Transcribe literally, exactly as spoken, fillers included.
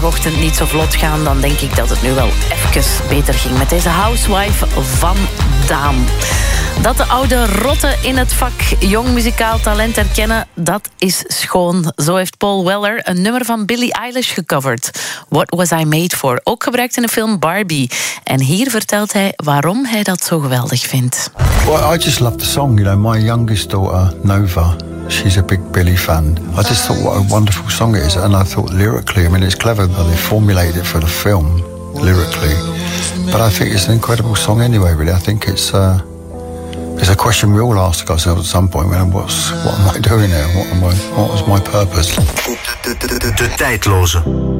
zondagochtend niet zo vlot gaan, dan denk ik dat het nu wel even beter ging met deze housewife van Daan. Dat de oude rotten in het vak jong muzikaal talent herkennen, dat is schoon. Zo heeft Paul Weller een nummer van Billie Eilish gecoverd. What Was I Made For? Ook gebruikt in de film Barbie. En hier vertelt hij waarom hij dat zo geweldig vindt. Well, I just love the song. You know, my youngest daughter, Nova, she's a big Billie fan. I just thought what a wonderful song it is. And I thought lyrically, I mean, it's clever that they formulated it for the film, lyrically. But I think it's an incredible song anyway, really. I think it's... Uh, It's a question we all ask ourselves at some point. When what's what am I doing here? What am I? What was my purpose? De, de, de, de, de tijdloze.